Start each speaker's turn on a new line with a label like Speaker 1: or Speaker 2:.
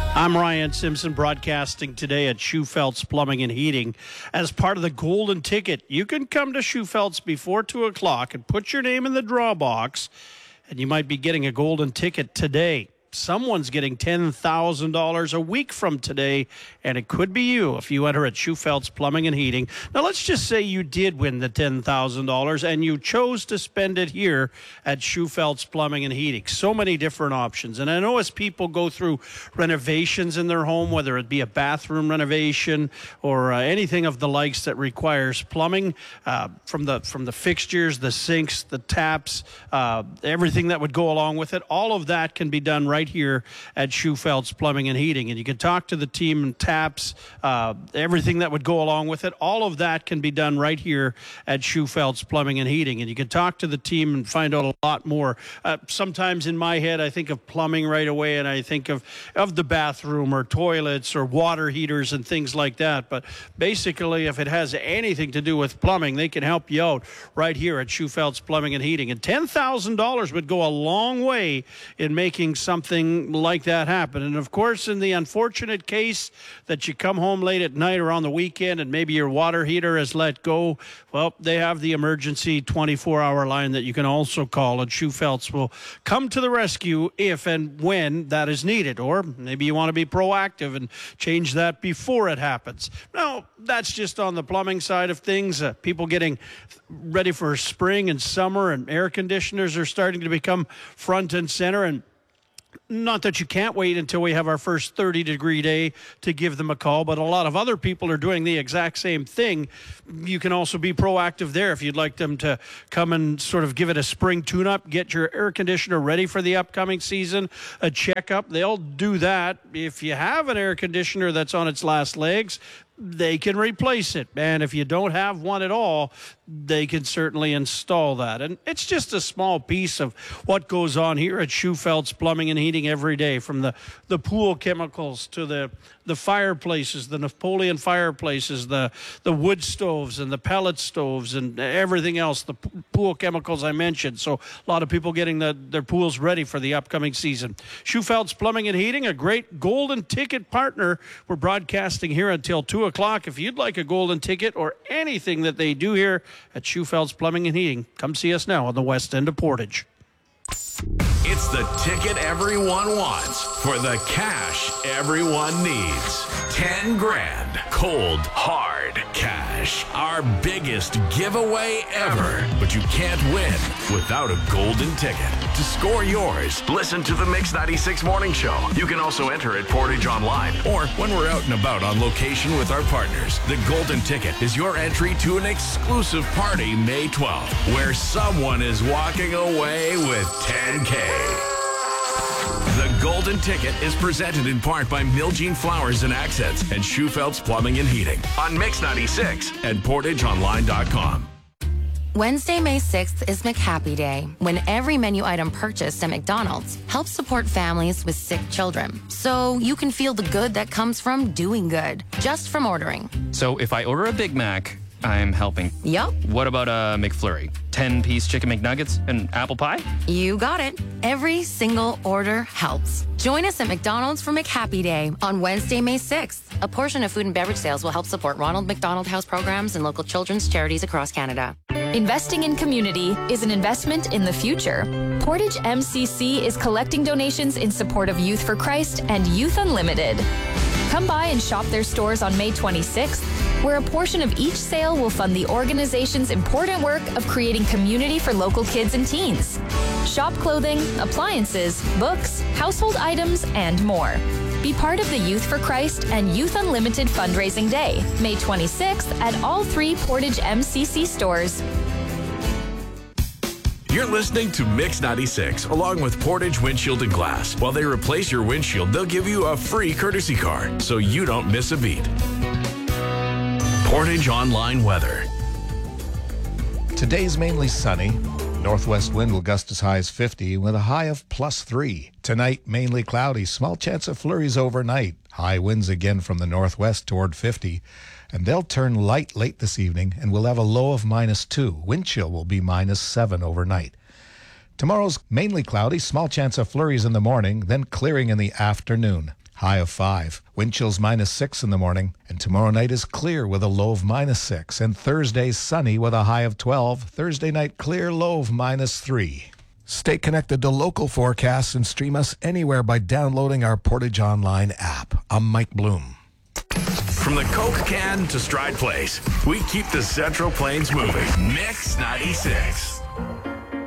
Speaker 1: I'm Ryan Simpson, broadcasting today at Schufelt's Plumbing and Heating. As part of the Golden Ticket, you can come to Schufelt's before 2 o'clock and put your name in the draw box, and you might be getting a golden ticket today. Someone's getting $10,000 a week from today, and it could be you if you enter at Schufelt's Plumbing and Heating. Now, let's just say you did win the $10,000 and you chose to spend it here at Schufelt's Plumbing and Heating. So many different options. And I know as people go through renovations in their home, whether it be a bathroom renovation or anything of the likes that requires plumbing, from the fixtures, the sinks, the taps, everything that would go along with it, all of that can be done right here at Schufelt's Plumbing and Heating. And you can talk to the team and taps, everything that would go along with it. All of that can be done right here at Schufelt's Plumbing and Heating. And you can talk to the team and find out a lot more. Sometimes in my head, I think of plumbing right away, and I think of the bathroom or toilets or water heaters and things like that. But basically, if it has anything to do with plumbing, they can help you out right here at Schufelt's Plumbing and Heating. And $10,000 would go a long way in making something like that happen. And of course, in the unfortunate case that you come home late at night or on the weekend and maybe your water heater has let go, well, they have the emergency 24-hour line that you can also call, and Schufelt's will come to the rescue if and when that is needed. Or maybe you want to be proactive and change that before it happens. Now, that's just on the plumbing side of things. People getting ready for spring and summer, and air conditioners are starting to become front and center. And not that you can't wait until we have our first 30-degree day to give them a call, but a lot of other people are doing the exact same thing. You can also be proactive there if you'd like them to come and sort of give it a spring tune-up, get your air conditioner ready for the upcoming season, a checkup. They'll do that. If you have an air conditioner that's on its last legs, they can replace it. And if you don't have one at all, they can certainly install that. And it's just a small piece of what goes on here at Schufelt's Plumbing and Heating every day, from the pool chemicals to the fireplaces, the Napoleon fireplaces, the wood stoves and the pellet stoves and everything else, the pool chemicals I mentioned. So a lot of people getting their pools ready for the upcoming season. Schufelt's Plumbing and Heating, a great golden ticket partner. We're broadcasting here until 2 o'clock. If you'd like a golden ticket or anything that they do here at Schufelt's Plumbing and Heating, come see us now on the west end of Portage.
Speaker 2: It's the ticket everyone wants for the cash everyone needs. 10 grand, cold, hard cash. Our biggest giveaway ever. But you can't win without a golden ticket. To score yours, listen to the Mix 96 Morning Show. You can also enter at Portage Online or when we're out and about on location with our partners. The golden ticket is your entry to an exclusive party May 12th where someone is walking away with 10K. The Golden Ticket is presented in part by Miljean Flowers and Accents and Schufelt's Plumbing and Heating on Mix 96 and PortageOnline.com.
Speaker 3: Wednesday, May 6th is McHappy Day, when every menu item purchased at McDonald's helps support families with sick children. So you can feel the good that comes from doing good, just from ordering.
Speaker 4: So if I order a Big Mac, I'm helping.
Speaker 3: Yup.
Speaker 4: What about a McFlurry? 10-piece chicken McNuggets and apple pie?
Speaker 3: You got it. Every single order helps. Join us at McDonald's for McHappy Day on Wednesday, May 6th. A portion of food and beverage sales will help support Ronald McDonald House programs and local children's charities across Canada.
Speaker 5: Investing in community is an investment in the future. Portage MCC is collecting donations in support of Youth for Christ and Youth Unlimited. Come by and shop their stores on May 26th, where a portion of each sale will fund the organization's important work of creating community for local kids and teens. Shop clothing, appliances, books, household items, and more. Be part of the Youth for Christ and Youth Unlimited Fundraising Day, May 26th at all 3 Portage MCC stores.
Speaker 2: You're listening to Mix 96 along with Portage Windshield and Glass. While they replace your windshield, they'll give you a free courtesy car so you don't miss a beat. Portage Online weather.
Speaker 6: Today's mainly sunny. Northwest wind will gust as high as 50 with a high of +3. Tonight, mainly cloudy. Small chance of flurries overnight. High winds again from the northwest toward 50. And they'll turn light late this evening, and we'll have a low of -2. Wind chill will be -7 overnight. Tomorrow's mainly cloudy, small chance of flurries in the morning, then clearing in the afternoon. high of 5. Wind chills -6 in the morning. And tomorrow night is clear with a low of -6. And Thursday sunny with a high of 12. Thursday night clear, low of -3. Stay connected to local forecasts and stream us anywhere by downloading our Portage Online app. I'm Mike Bloom.
Speaker 2: From the Coke can to Stride Place, we keep the Central Plains moving. Mix 96.